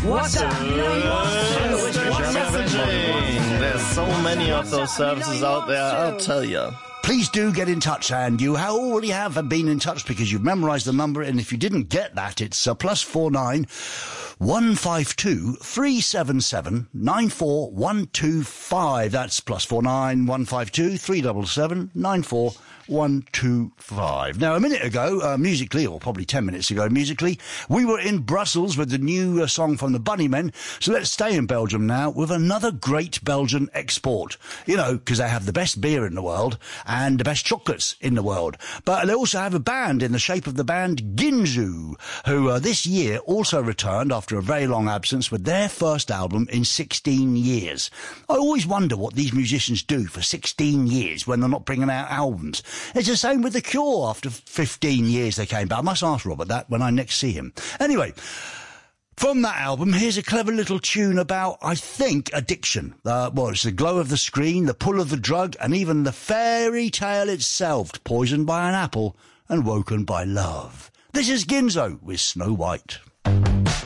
WhatsApp. There's so many of those services out there, I'll tell you. Please do get in touch, and you already have been in touch because you've memorised the number, and if you didn't get that, it's +49 152 377 94125. That's +49 152 377 94125. Now, a minute ago, musically, or probably 10 minutes ago, musically, we were in Brussels with the new song from the Bunnymen. So let's stay in Belgium now with another great Belgian export. You know, because they have the best beer in the world and the best chocolates in the world. But they also have a band in the shape of the band Ginzu, who this year also returned after a very long absence with their first album in 16 years. I always wonder what these musicians do for 16 years when they're not bringing out albums. It's the same with The Cure. After 15 years they came back. I must ask Robert that when I next see him. Anyway, from that album, here's a clever little tune about, I think, addiction. It's the glow of the screen, the pull of the drug, and even the fairy tale itself, poisoned by an apple and woken by love. This is Ginzo with Snow White.